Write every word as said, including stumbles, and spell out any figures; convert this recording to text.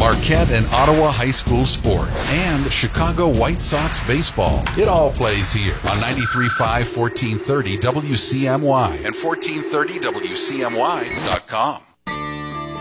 Marquette and Ottawa High School sports, and Chicago White Sox baseball. It all plays here on ninety-three point five, fourteen thirty W C M Y and fourteen thirty W C M Y dot com.